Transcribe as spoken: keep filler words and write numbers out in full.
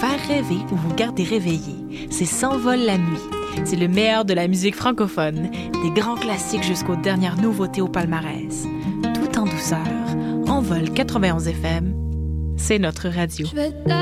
faire rêver ou vous garder réveillé. C'est S'envole la nuit. C'est le meilleur de la musique francophone, des grands classiques jusqu'aux dernières nouveautés au palmarès. Tout en douceur, Envol quatre-vingt-onze F M, c'est notre radio.